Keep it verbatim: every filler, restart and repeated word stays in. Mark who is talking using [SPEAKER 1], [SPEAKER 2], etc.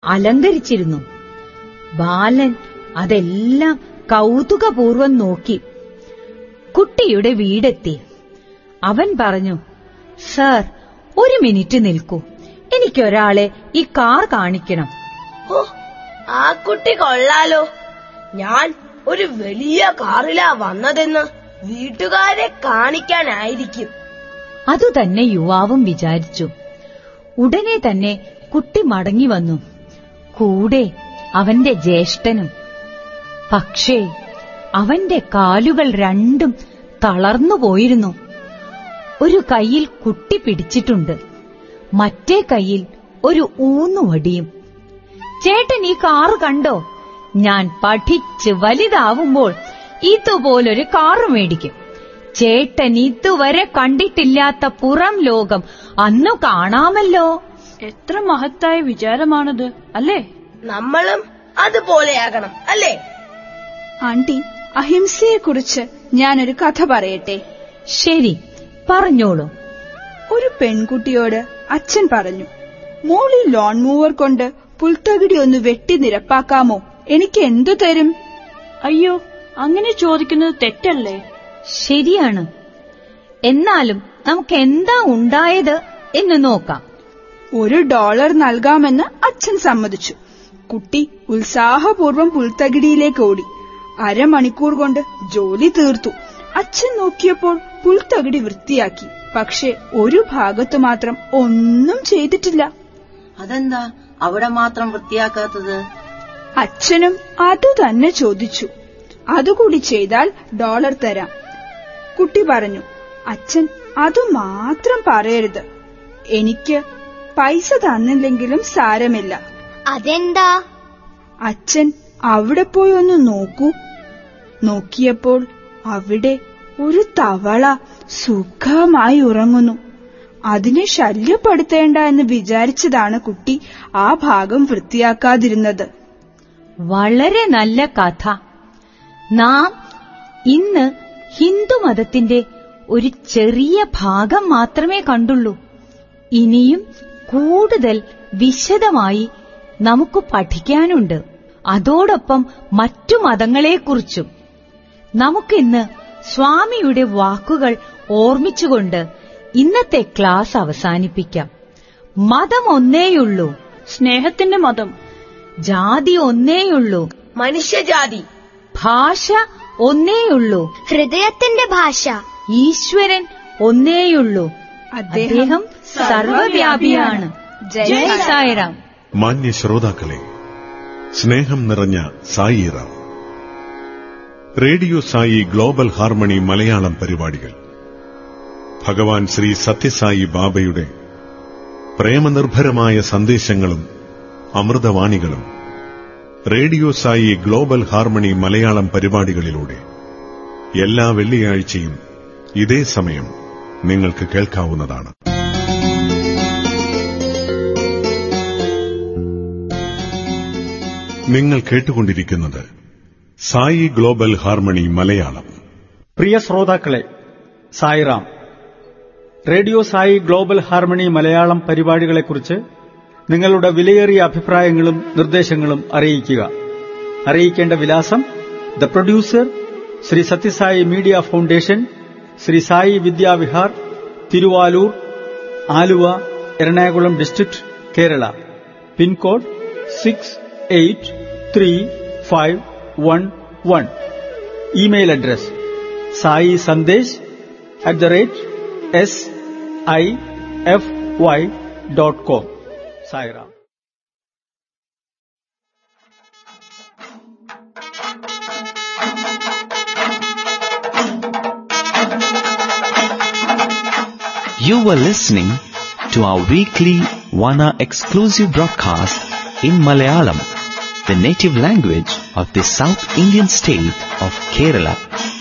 [SPEAKER 1] അലങ്കരിച്ചിരുന്നു. ബാലൻ അതെല്ലാം കൗതുകപൂർവം നോക്കി. കുട്ടിയുടെ വീടെത്തി. അവൻ പറഞ്ഞു, സർ, ഒരു മിനിറ്റ് നിൽക്കൂ, എനിക്കൊരാളെ ഈ കാർ കാണിക്കണം.
[SPEAKER 2] ഓ, ആ കുട്ടി കൊള്ളാലോ. ഞാൻ ഒരു വലിയ കാറിലാ വന്നതെന്ന് വീട്ടുകാരെ കാണിക്കാനായിരിക്കും.
[SPEAKER 1] അതുതന്നെ യുവാവും വിചാരിച്ചു. ഉടനെ തന്നെ കുട്ടി മടങ്ങി വന്നു, കൂടെ അവന്റെ ജ്യേഷ്ഠനും. പക്ഷേ അവന്റെ കാലുകൾ രണ്ടും തളർന്നുപോയിരുന്നു. ഒരു കൈയിൽ കുട്ടി പിടിച്ചിട്ടുണ്ട്, മറ്റേ കൈയിൽ ഒരു ഊന്നുവടിയും. ചേട്ടൻ ഈ കാറ് കണ്ടോ? ഞാൻ പഠിച്ച് വലുതാവുമ്പോൾ ഇതുപോലൊരു കാറ് മേടിക്കും. ചേട്ടൻ ഇതുവരെ കണ്ടിട്ടില്ലാത്ത പുറം ലോകം അന്നു കാണാമല്ലോ.
[SPEAKER 3] എത്ര മഹത്തായ വിചാരമാണത്, അല്ലേ?
[SPEAKER 2] നമ്മളും അതുപോലെയാകണം, അല്ലേ?
[SPEAKER 4] ആന്റി, അഹിംസയെക്കുറിച്ച് ഞാനൊരു കഥ പറയട്ടെ?
[SPEAKER 1] ശരി, പറഞ്ഞോളൂ.
[SPEAKER 4] ഒരു പെൺകുട്ടിയോട് അച്ഛൻ പറഞ്ഞു, മോളി ലോൺ മൂവർ കൊണ്ട് പുൽത്തകിടി ഒന്ന് വെട്ടി നിരപ്പാക്കാമോ? എനിക്ക് എന്തു തരും?
[SPEAKER 3] അയ്യോ, അങ്ങനെ ചോദിക്കുന്നത് തെറ്റല്ലേ?
[SPEAKER 1] ശരിയാണ്. എന്നാലും നമുക്ക് എന്താ ഉണ്ടായത് എന്ന് നോക്കാം.
[SPEAKER 4] ഒരു ഡോളർ നൽകാമെന്ന് അച്ഛൻ സമ്മതിച്ചു. കുട്ടി ഉത്സാഹപൂർവ്വം പുൽത്തകിടിയിലേക്ക് ഓടി. അരമണിക്കൂർ കൊണ്ട് ജോലി തീർത്തു. അച്ഛൻ നോക്കിയപ്പോൾ പുൽത്തകിടി വൃത്തിയാക്കി. പക്ഷെ ഒരു ഭാഗത്ത് മാത്രം ഒന്നും ചെയ്തിട്ടില്ല.
[SPEAKER 5] അതെന്താ അവിടെ മാത്രം വൃത്തിയാക്കാത്തത്?
[SPEAKER 4] അച്ഛനും അത് തന്നെ ചോദിച്ചു. അതുകൂടി ചെയ്താൽ ഡോളർ തരാം. കുട്ടി പറഞ്ഞു, അച്ഛൻ അതു മാത്രം പറയരുത്. എനിക്ക് പൈസ തന്നില്ലെങ്കിലും സാരമില്ല.
[SPEAKER 6] അതെന്താ?
[SPEAKER 4] അച്ഛൻ അവിടെ പോയി ഒന്ന് നോക്കൂ. നോക്കിയപ്പോൾ അവിടെ ഒരു തവള സുഖമായി ഉറങ്ങുന്നു. അതിനെ ശല്യപ്പെടുത്തേണ്ട എന്ന് വിചാരിച്ചതാണ് കുട്ടി ആ ഭാഗം വൃത്തിയാക്കാതിരുന്നത്.
[SPEAKER 1] വളരെ നല്ല കഥ. നാം ഇന്ന് ഹിന്ദുമതത്തിന്റെ ഒരു ചെറിയ ഭാഗം മാത്രമേ കണ്ടുള്ളൂ. ഇനിയും കൂടുതൽ വിശദമായി നമുക്ക് പഠിക്കാനുണ്ട്. അതോടൊപ്പം മറ്റു മതങ്ങളെക്കുറിച്ചും. നമുക്കിന്ന് സ്വാമിയുടെ വാക്കുകൾ ഓർമ്മിച്ചുകൊണ്ട് ഇന്നത്തെ ക്ലാസ് അവസാനിപ്പിക്കാം. മതം ഒന്നേയുള്ളൂ,
[SPEAKER 3] സ്നേഹത്തിന്റെ മതം.
[SPEAKER 1] ജാതി ഒന്നേയുള്ളൂ,
[SPEAKER 2] മനുഷ്യജാതി.
[SPEAKER 1] ഭാഷ ഒന്നേയുള്ളൂ,
[SPEAKER 6] ഹൃദയത്തിന്റെ ഭാഷ.
[SPEAKER 1] ഈശ്വരൻ ഒന്നേയുള്ളൂ, അദ്ദേഹം സർവവ്യാപിയാണ്. ജയ് സായിറാം.
[SPEAKER 7] മാന്യ ശ്രോതാക്കളെ, സ്നേഹം നിറഞ്ഞ Sairam. Radio Sai global harmony Malayalam പരിപാടികൾ ഭഗവാൻ ശ്രീ സത്യസായി ബാബയുടെ പ്രേമനിർഭരമായ സന്ദേശങ്ങളും അമൃതവാണികളും radio Sai global harmony Malayalam പരിപാടികളിലൂടെ എല്ലാ വെള്ളിയാഴ്ചയും ഇതേ സമയം നിങ്ങൾക്ക് കേൾക്കാവുന്നതാണ്. നിങ്ങൾ കേട്ടുകൊണ്ടിരിക്കുന്നത് സായി ഗ്ലോബൽ ഹാർമണി മലയാളം.
[SPEAKER 8] പ്രിയ ശ്രോതാക്കളെ, Sairam. Radio Sai global harmony Malayalam പരിപാടികളെക്കുറിച്ച് നിങ്ങളുടെ വിലയേറിയ അഭിപ്രായങ്ങളും നിർദ്ദേശങ്ങളും അറിയിക്കുക. അറിയിക്കേണ്ട വിലാസം: the producer, Shri Sathya Sai media foundation, Shri Sai Vidyavihar, Thiruvalur, Aluva, Ernakulam district, Kerala. Pincode six eight three five one one. Email address Sai Sandesh at the rate S I F Y dot com. Sairam.
[SPEAKER 9] You were listening to our weekly one-hour exclusive broadcast in Malayalam, the native language of the South Indian state of Kerala.